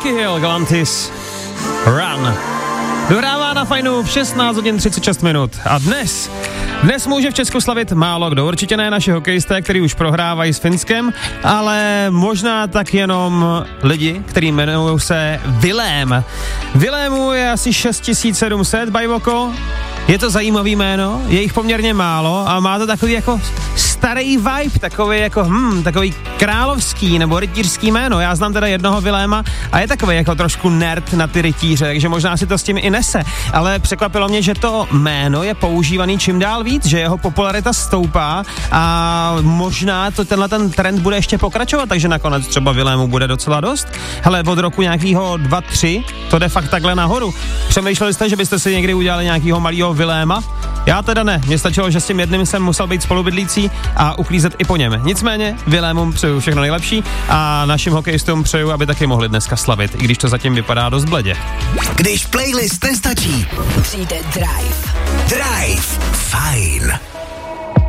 Becky Hill, Galantis, Run. Dohrává na Fajnu v 16 hodin 36 minut. A dnes může v Česku slavit málo kdo. Určitě ne naši hokejisté, který už prohrávají s Finskem, ale možná tak jenom lidi, kteří jmenují se Vilém. Vilémů je asi 6700, Bajvoko. Je to zajímavý jméno, je jich poměrně málo a má to takový jako starý vibe, takový královský nebo rytířský jméno. Já znám teda jednoho Viléma a je takový jako trošku nerd na ty rytíře, takže možná si to s tím i nese. Ale překvapilo mě, že to jméno je používaný čím dál víc, že jeho popularita stoupá a možná to tenhle ten trend bude ještě pokračovat, takže nakonec třeba Vilému bude docela dost. Hele, od roku nějakýho 2-3 to jde fakt takhle nahoru. Přemýšleli jste, že byste si někdy udělali nějakýho malýho Viléma? Já teda ne, mně stačilo, že s tím jedným jsem musel být spolubydlící a uklízet i po něm. Nicméně Vilémům přeju všechno nejlepší a našim hokejistům přeju, aby taky mohli dneska slavit, i když to zatím vypadá dost bledě. Když playlist nestačí, přijde Drive. Drive. Fajn.